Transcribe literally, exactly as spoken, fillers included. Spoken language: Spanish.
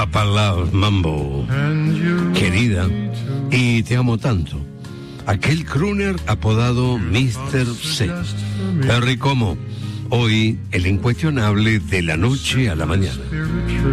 Papa Love Mambo, querida, y te amo tanto. Aquel crooner apodado mister C. Perry Como, hoy el incuestionable de la noche a la mañana.